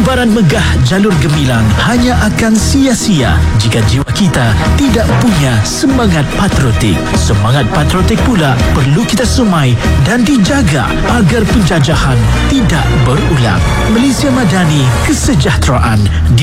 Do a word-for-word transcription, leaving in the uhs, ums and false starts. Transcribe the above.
Liburan megah jalur gemilang hanya akan sia-sia jika jiwa kita tidak punya semangat patriotik. Semangat patriotik pula perlu kita semai dan dijaga agar penjajahan tidak berulang. Malaysia Madani, kesejahteraan